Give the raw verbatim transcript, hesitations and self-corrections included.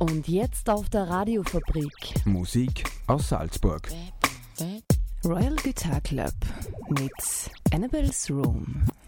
Und jetzt auf der Radiofabrik. Musik aus Salzburg. Royal Guitar Club mit Annabelle's Room.